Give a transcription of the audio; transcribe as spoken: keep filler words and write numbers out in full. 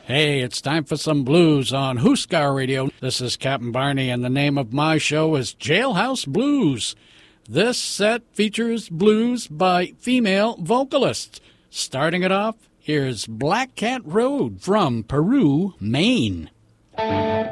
Hey, it's time for some blues on Huskar Radio. This is Captain Barney, and the name of my show is Jailhouse Blues. This set features blues by female vocalists. Starting it off, here's Black Cat Road from Peru, Maine.